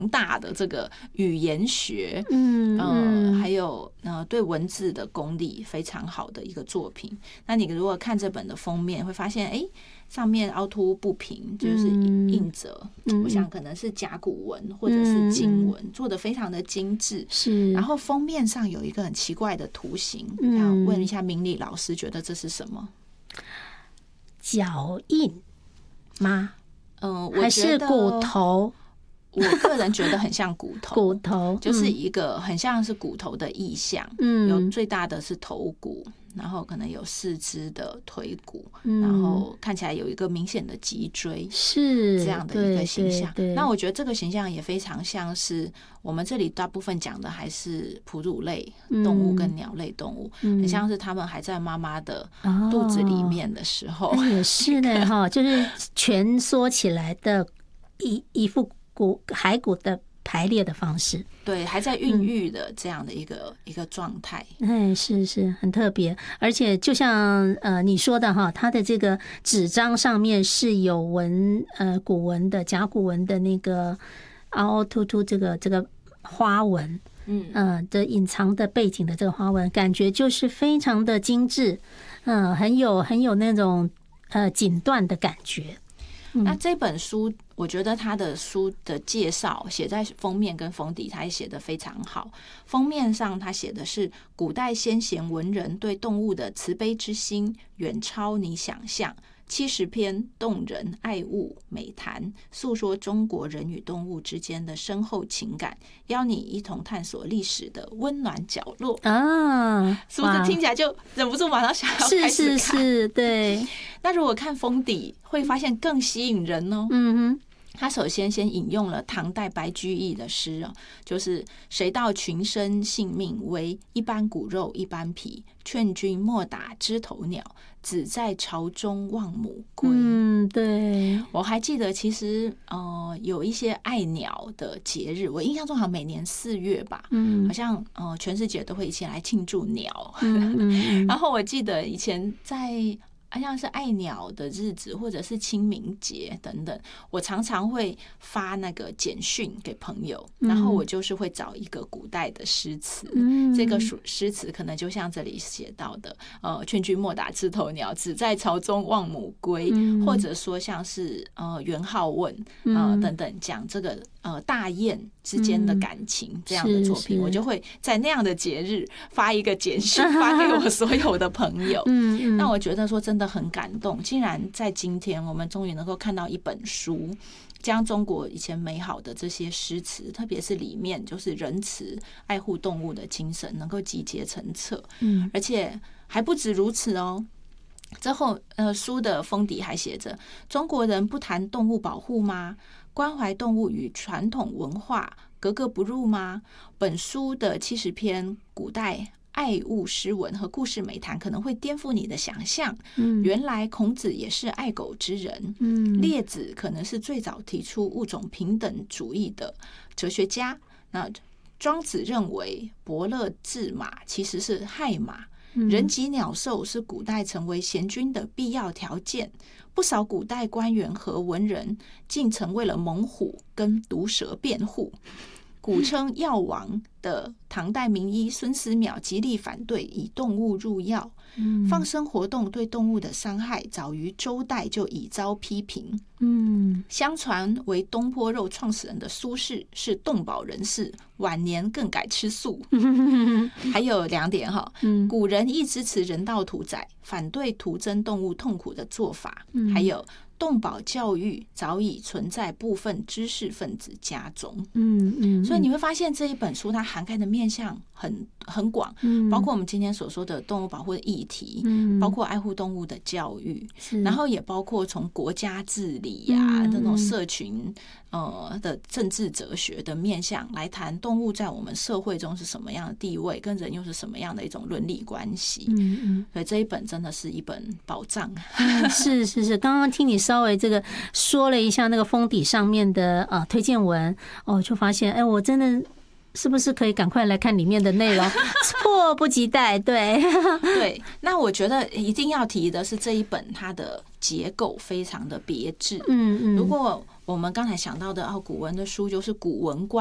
大的这个语言学，还有对文字的功力非常好的一个作品。那你如果看这本的封面，会发现，上面凹凸不平，就是印着，我想可能是甲骨文或者是金文，做的非常的精致。 是， 然后封面上有一个很奇怪的图形，想问一下明理老师，觉得这是什么？ 脚印吗？ 还是骨头？ 我个人觉得很像骨头， 骨头就是一个很像是骨头的意象。有最大的是头骨，然后可能有四肢的腿骨，然后看起来有一个明显的脊椎， 是这样的一个形象。 对， 那我觉得这个形象也非常像是我们这里大部分讲的还是哺乳类动物跟鸟类动物，很像是他们还在妈妈的肚子里面的时候。 也是的哈，就是蜷缩起来的一副骸骨的排列的方式， 对，还在孕育的这样的一个状态。 是很特别，而且就像你说的哈，它的这个纸张上面是有古文的甲骨文的那个凹凹凸凸这个花纹，的隐藏的背景的这个花纹，感觉就是非常的精致，很有那种锦缎的感觉。 那这本书，我觉得他的书的介绍写在封面跟封底，他也写得非常好。封面上他写的是古代先贤文人对动物的慈悲之心远超你想象，70篇动人爱物美谈，诉说中国人与动物之间的深厚情感，邀你一同探索历史的温暖角落啊！是不是听起来就忍不住马上想要开始看？ 是，对。 那如果看封底，会发现更吸引人哦。他首先引用了唐代白居易的诗就是谁道群生性命微，一般骨肉一般皮，劝君莫打枝头鸟，只在巢中望母归。 对， 我还记得其实有一些爱鸟的节日，我印象中好像每年4月吧，好像全世界都会一起来庆祝鸟。然后我记得以前在好像是爱鸟的日子，或者是清明节等等，我常常会发那个简讯给朋友，然后我就是会找一个古代的诗词，这个诗词可能就像这里写到的，劝君莫打枝头鸟，只在巢中望母归，或者说像是元好问等等，讲这个大雁之间的感情这样的作品，我就会在那样的节日发一个简讯发给我所有的朋友。那我觉得说真的很感动，竟然在今天我们终于能够看到一本书，将中国以前美好的这些诗词，特别是里面就是仁慈爱护动物的精神能够集结成册。而且还不止如此哦，之后书的封底还写着中国人不谈动物保护吗？关怀动物与传统文化格格不入吗？本书的70篇古代爱物诗文和故事美谈可能会颠覆你的想象。原来孔子也是爱狗之人，列子可能是最早提出物种平等主义的哲学家。那庄子认为伯乐治马其实是害马，人及鸟兽是古代成为贤君的必要条件。不少古代官员和文人竟曾为了猛虎跟毒蛇辩护。古称药王的唐代名医孙思邈极力反对以动物入药，放生活动对动物的伤害早于周代就已遭批评。相传为东坡肉创始人的苏轼是动保人士，晚年更改吃素。还有2点古人亦支持人道屠宰，反对徒增动物痛苦的做法。还有动保教育早已存在部分知识分子家中。所以你会发现这一本书它涵盖的面向很广，包括我们今天所说的动物保护的议题，包括爱护动物的教育，然后也包括从国家治理那种社群的政治哲学的面向来谈动物在我们社会中是什么样的地位，跟人又是什么样的一种伦理关系。所以这一本真的是一本宝藏。 是，刚刚听你稍微这个说了一下那个封底上面的推荐文，就发现我真的是不是可以赶快来看里面的内容？迫不及待。对对，那我觉得一定要提的是这一本它的结构非常的别致。如果我们刚才想到的古文的书就是《古文观》